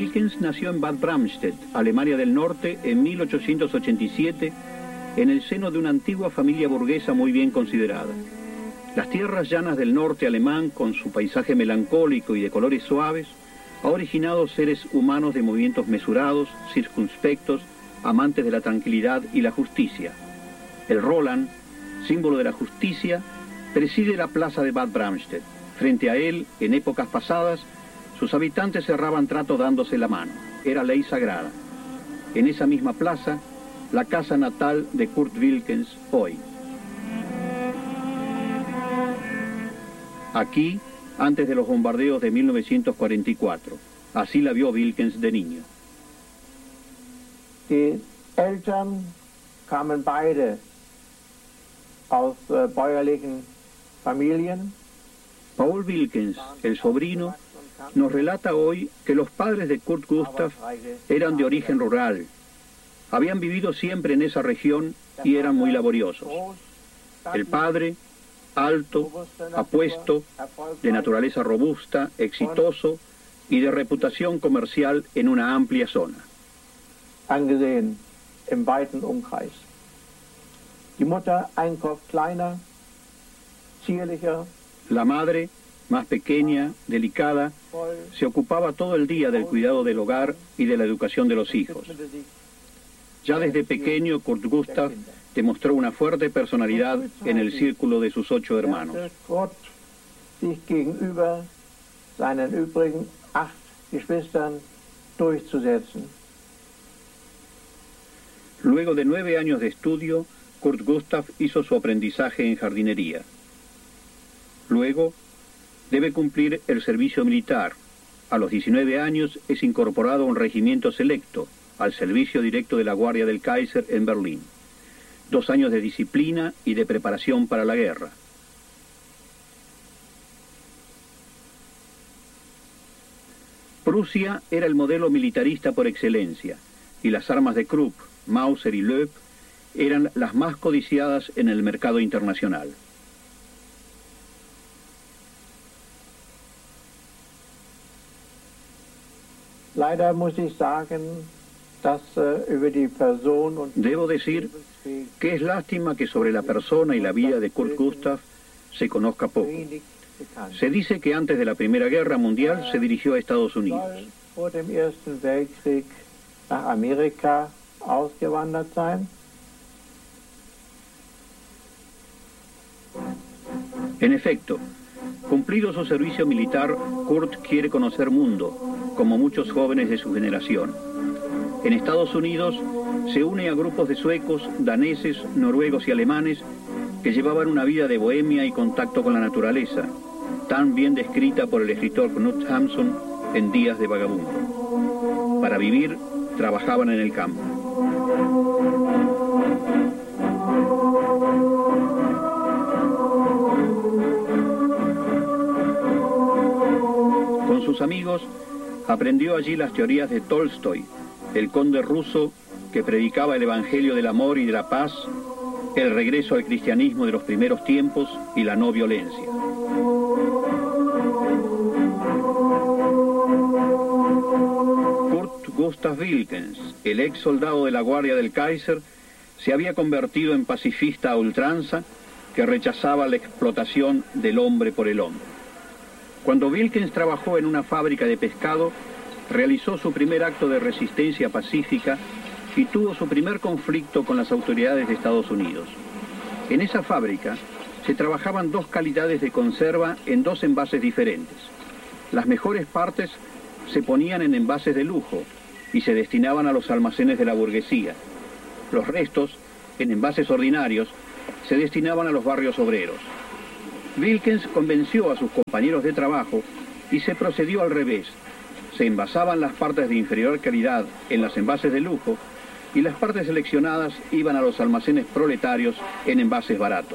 Wilkens nació en Bad Bramstedt, Alemania del Norte, en 1887, en el seno de una antigua familia burguesa muy bien considerada. Las tierras llanas del norte alemán, con su paisaje melancólico y de colores suaves, ha originado seres humanos de movimientos mesurados, circunspectos, amantes de la tranquilidad y la justicia. El Roland, símbolo de la justicia, preside la plaza de Bad Bramstedt. Frente a él, en épocas pasadas, sus habitantes cerraban trato dándose la mano. Era ley sagrada. En esa misma plaza, la casa natal de Kurt Wilkens hoy. Aquí, antes de los bombardeos de 1944. Así la vio Wilkens de niño. Die Eltern kamen beide aus bäuerlichen Familien. Paul Wilkens, el sobrino, nos relata hoy que los padres de Kurt Gustav eran de origen rural. Habían vivido siempre en esa región y eran muy laboriosos. El padre, alto, apuesto, de naturaleza robusta, exitoso y de reputación comercial en una amplia zona. Angesehen im weiten Umkreis. Die Mutter ein Kopf kleiner, zierlicher. La madre, más pequeña, delicada, se ocupaba todo el día del cuidado del hogar y de la educación de los hijos. Ya desde pequeño, Kurt Gustav demostró una fuerte personalidad en el círculo de sus 8 hermanos. Kurt sich gegenüber seinen übrigen 8 Geschwistern durchzusetzen. Luego de 9 años de estudio, Kurt Gustav hizo su aprendizaje en jardinería. Luego, debe cumplir el servicio militar. A los 19 años es incorporado a un regimiento selecto, al servicio directo de la Guardia del Kaiser en Berlín. 2 años de disciplina y de preparación para la guerra. Prusia era el modelo militarista por excelencia, y las armas de Krupp, Mauser y Loeb eran las más codiciadas en el mercado internacional. Leider muss ich sagen, dass über die Person und Debo decir que es lástima que sobre la persona y la vida de Kurt Gustav se conozca poco. wenig bekannt. Se dice que antes de la Primera Guerra Mundial se dirigió a Estados Unidos. Soll vor dem Ersten Weltkrieg nach Amerika ausgewandert sein. En efecto, cumplido su servicio militar, Kurt quiere conocer mundo, como muchos jóvenes de su generación. En Estados Unidos se une a grupos de suecos, daneses, noruegos y alemanes que llevaban una vida de bohemia y contacto con la naturaleza, tan bien descrita por el escritor Knut Hamsun en Días de Vagabundo. Para vivir, trabajaban en el campo. Con sus amigos, aprendió allí las teorías de Tolstoy, el conde ruso que predicaba el evangelio del amor y de la paz, el regreso al cristianismo de los primeros tiempos y la no violencia. Kurt Gustav Wilkens, el ex soldado de la Guardia del Kaiser, se había convertido en pacifista a ultranza que rechazaba la explotación del hombre por el hombre. Cuando Wilkens trabajó en una fábrica de pescado, realizó su primer acto de resistencia pacífica y tuvo su primer conflicto con las autoridades de Estados Unidos. En esa fábrica se trabajaban 2 calidades de conserva en 2 envases diferentes. Las mejores partes se ponían en envases de lujo y se destinaban a los almacenes de la burguesía. Los restos, en envases ordinarios, se destinaban a los barrios obreros. Wilkens convenció a sus compañeros de trabajo y se procedió al revés. Se envasaban las partes de inferior calidad en los envases de lujo y las partes seleccionadas iban a los almacenes proletarios en envases baratos.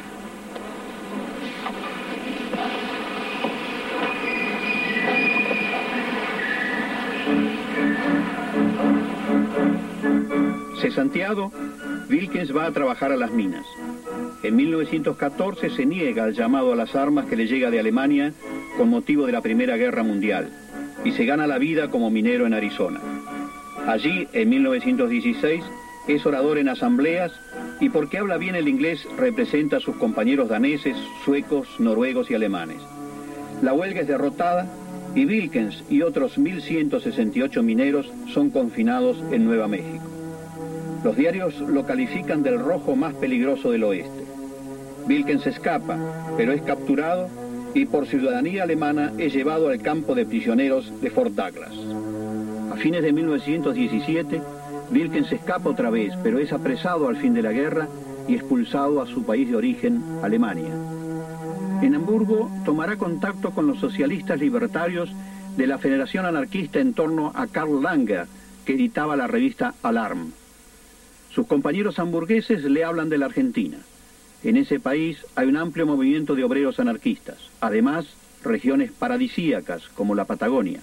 Cesanteado, Wilkens va a trabajar a las minas. En 1914 se niega al llamado a las armas que le llega de Alemania con motivo de la Primera Guerra Mundial. y se gana la vida como minero en Arizona. Allí, en 1916, es orador en asambleas y porque habla bien el inglés representa a sus compañeros daneses, suecos, noruegos y alemanes. La huelga es derrotada y Wilkens y otros 1.168 mineros son confinados en Nueva México. Los diarios lo califican del rojo más peligroso del oeste. Wilkens escapa, pero es capturado y por ciudadanía alemana es llevado al campo de prisioneros de Fort Douglas. A fines de 1917, Wilkens escapa otra vez, pero es apresado al fin de la guerra y expulsado a su país de origen, Alemania. En Hamburgo tomará contacto con los socialistas libertarios de la Federación Anarquista en torno a Karl Langer, que editaba la revista Alarm. Sus compañeros hamburgueses le hablan de la Argentina. En ese país hay un amplio movimiento de obreros anarquistas, además regiones paradisíacas como la Patagonia.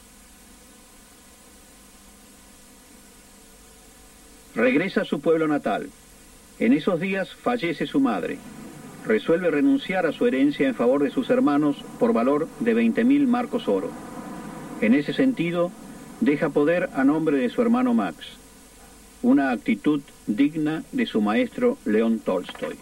Regresa a su pueblo natal. En esos días fallece su madre. Resuelve renunciar a su herencia en favor de sus hermanos por valor de 20.000 marcos oro. En ese sentido, deja poder a nombre de su hermano Max. Una actitud digna de su maestro León Tolstoy.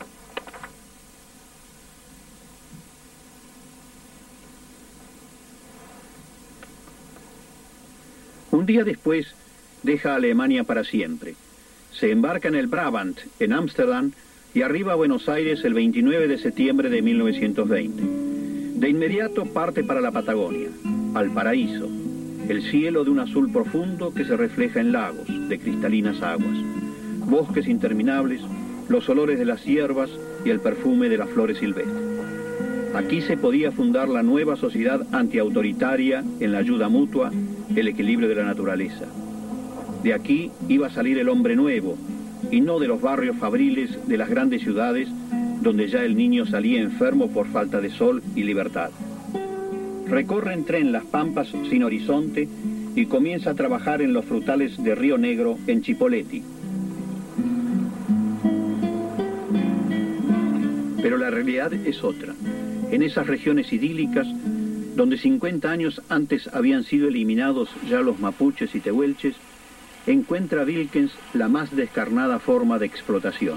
Un día después, deja Alemania para siempre. Se embarca en el Brabant, en Ámsterdam, y arriba a Buenos Aires el 29 de septiembre de 1920. De inmediato parte para la Patagonia, al paraíso, el cielo de un azul profundo que se refleja en lagos de cristalinas aguas, bosques interminables, los olores de las hierbas y el perfume de las flores silvestres. Aquí se podía fundar la nueva sociedad antiautoritaria en la ayuda mutua, el equilibrio de la naturaleza. De aquí iba a salir el hombre nuevo, y no de los barrios fabriles de las grandes ciudades, donde ya el niño salía enfermo por falta de sol y libertad. Recorre en tren las pampas sin horizonte y comienza a trabajar en los frutales de Río Negro en Chipoleti. Pero la realidad es otra. En esas regiones idílicas, donde 50 años antes habían sido eliminados ya los mapuches y tehuelches, encuentra Wilkens la más descarnada forma de explotación.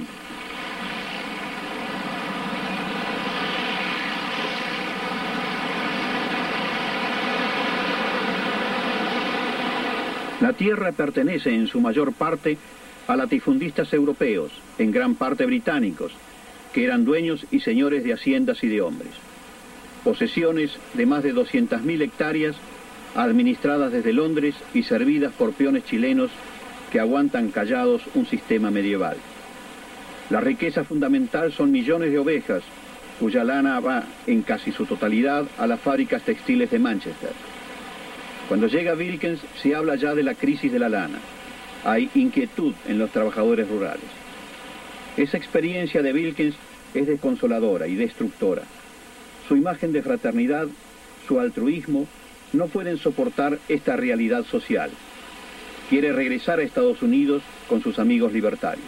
La tierra pertenece en su mayor parte a latifundistas europeos, en gran parte británicos, que eran dueños y señores de haciendas y de hombres. Posesiones de más de 200.000 hectáreas administradas desde Londres y servidas por peones chilenos que aguantan callados un sistema medieval. La riqueza fundamental son millones de ovejas, cuya lana va en casi su totalidad a las fábricas textiles de Manchester. Cuando llega Wilkens se habla ya de la crisis de la lana. Hay inquietud en los trabajadores rurales. Esa experiencia de Wilkens es desconsoladora y destructora. Su imagen de fraternidad, su altruismo, no pueden soportar esta realidad social. Quiere regresar a Estados Unidos con sus amigos libertarios.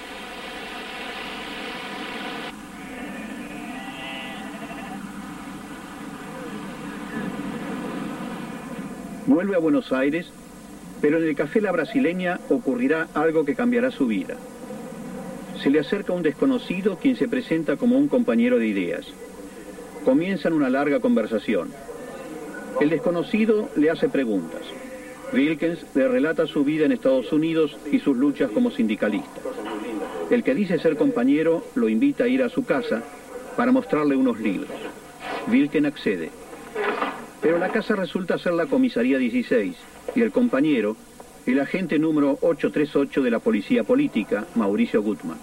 Vuelve a Buenos Aires, pero en el Café La Brasileña ocurrirá algo que cambiará su vida. Se le acerca un desconocido quien se presenta como un compañero de ideas. Comienzan una larga conversación. El desconocido le hace preguntas. Wilkens le relata su vida en Estados Unidos y sus luchas como sindicalista. El que dice ser compañero lo invita a ir a su casa para mostrarle unos libros. Wilkens accede. Pero la casa resulta ser la comisaría 16 y el compañero, el agente número 838 de la policía política, Mauricio Gutmann.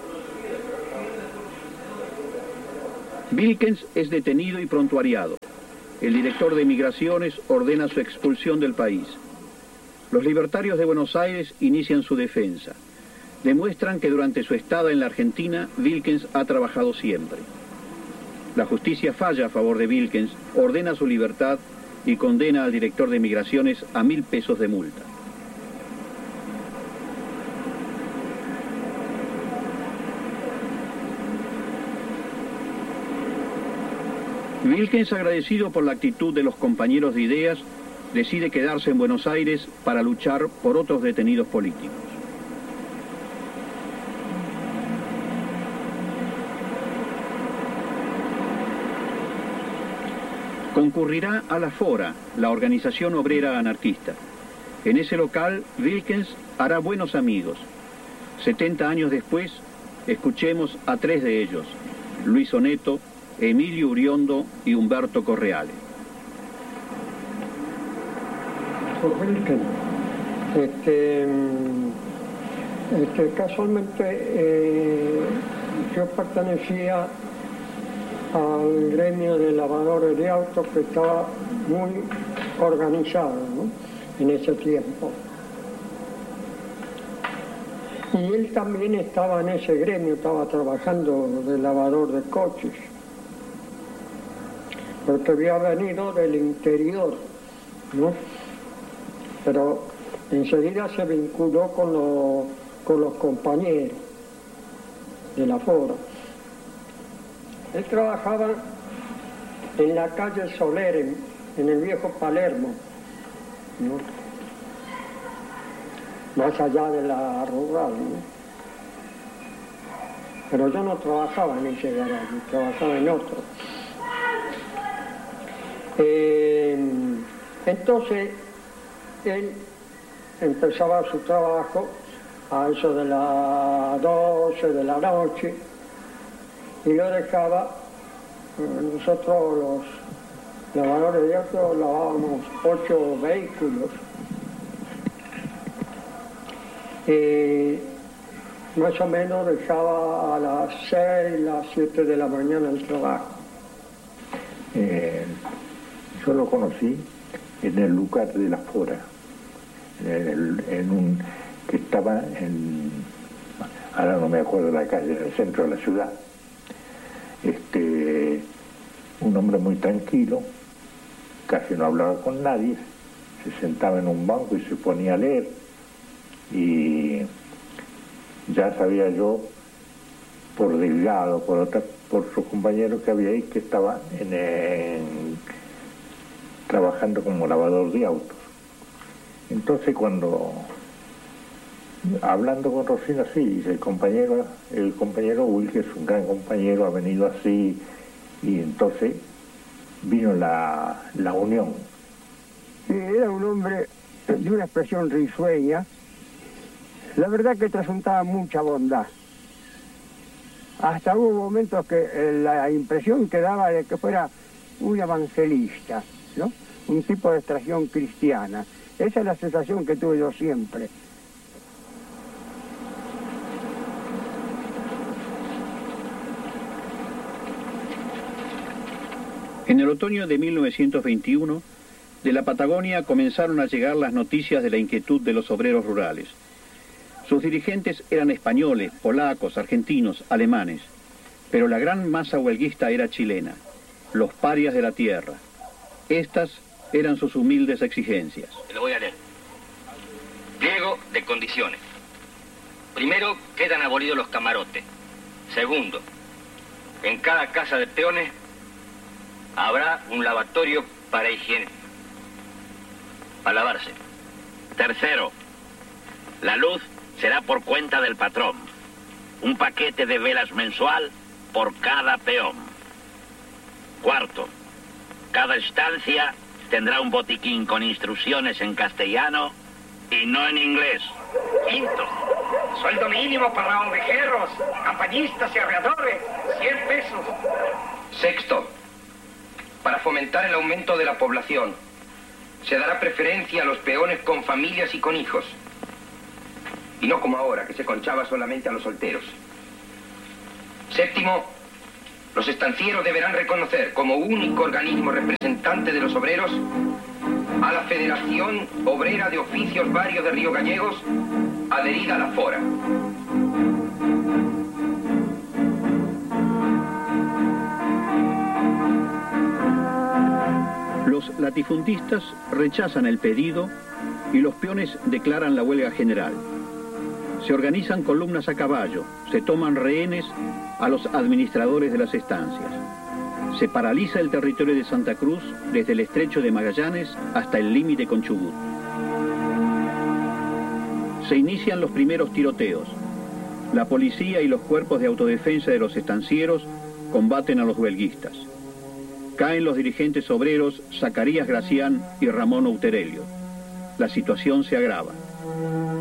Wilkens es detenido y prontuariado. El director de Migraciones ordena su expulsión del país. Los libertarios de Buenos Aires inician su defensa. Demuestran que durante su estada en la Argentina, Wilkens ha trabajado siempre. La justicia falla a favor de Wilkens, ordena su libertad y condena al director de Migraciones a 1.000 pesos de multa. Wilkens, agradecido por la actitud de los compañeros de ideas, decide quedarse en Buenos Aires para luchar por otros detenidos políticos. Concurrirá a la Fora, la organización obrera anarquista. En ese local, Wilkens hará buenos amigos. 70 años después, escuchemos a 3 de ellos: Luis Oneto, Emilio Uriondo y Humberto Correale. Wilkens, casualmente yo pertenecía al gremio de lavadores de autos, que estaba muy organizado, ¿no?, en ese tiempo. Y él también estaba en ese gremio, estaba trabajando de lavador de coches, porque había venido del interior, ¿no? Pero enseguida se vinculó con los compañeros de la Fora. Él trabajaba en la calle Soler, en el viejo Palermo, ¿no?, más allá de la rural, ¿no? Pero yo no trabajaba en ese garaje, trabajaba en otro. Entonces, él empezaba su trabajo a eso de las 12 de la noche, y lo dejaba. Nosotros los lavadores de autos lavábamos 8 vehículos. Más o menos dejaba a las 6, las 7 de la mañana el trabajo. Yo lo conocí en el lugar de la Fora, que estaba ahora no me acuerdo la calle, en el centro de la ciudad. Un hombre muy tranquilo, casi no hablaba con nadie, se sentaba en un banco y se ponía a leer, y ya sabía yo, por Delgado, por sus compañeros que había ahí, que estaba trabajando como lavador de autos. Entonces, hablando con Rosina, sí, dice, el compañero Will, que es un gran compañero, ha venido así, y entonces vino la unión. Era un hombre de una expresión risueña, la verdad que transmitaba mucha bondad. Hasta hubo momentos que la impresión que daba de que fuera un evangelista, ¿no?, un tipo de extracción cristiana. Esa es la sensación que tuve yo siempre. En el otoño de 1921, de la Patagonia comenzaron a llegar las noticias de la inquietud de los obreros rurales. Sus dirigentes eran españoles, polacos, argentinos, alemanes, pero la gran masa huelguista era chilena, los parias de la tierra. Estas eran sus humildes exigencias. Lo voy a leer. Pliego de condiciones. Primero, quedan abolidos los camarotes. Segundo, en cada casa de peones habrá un lavatorio para higiene, para lavarse. Tercero, la luz será por cuenta del patrón. Un paquete de velas mensual por cada peón. Cuarto, cada estancia tendrá un botiquín con instrucciones en castellano y no en inglés. Quinto, sueldo mínimo para ovejeros, campañistas y arreadores, 100 pesos. Sexto, para fomentar el aumento de la población, se dará preferencia a los peones con familias y con hijos, y no como ahora, que se conchaba solamente a los solteros. Séptimo, los estancieros deberán reconocer como único organismo representante de los obreros a la Federación Obrera de Oficios Varios de Río Gallegos, adherida a la Fora. Los latifundistas rechazan el pedido y los peones declaran la huelga general. Se organizan columnas a caballo, se toman rehenes a los administradores de las estancias. Se paraliza el territorio de Santa Cruz desde el estrecho de Magallanes hasta el límite con Chubut. Se inician los primeros tiroteos. La policía y los cuerpos de autodefensa de los estancieros combaten a los huelguistas. Caen los dirigentes obreros Zacarías Gracián y Ramón Outerelio. La situación se agrava.